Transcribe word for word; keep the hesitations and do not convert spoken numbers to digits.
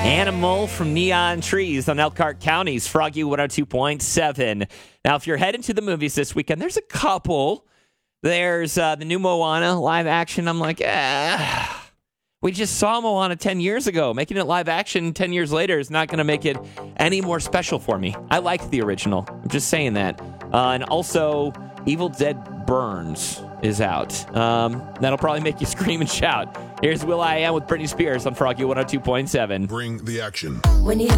Animal from Neon Trees on Elkhart County's Froggy one oh two point seven. Now, if you're heading to the movies this weekend, there's a couple. There's uh, the new Moana live action. I'm like, eh. We just saw Moana ten years ago. Making it live action ten years later is not going to make it any more special for me. I like the original. I'm just saying that. Uh, and also, Evil Dead Burns is out. Um, that'll probably make you scream and shout. Here's Will I Am with Britney Spears on Froggy one oh two point seven. Bring the action. When you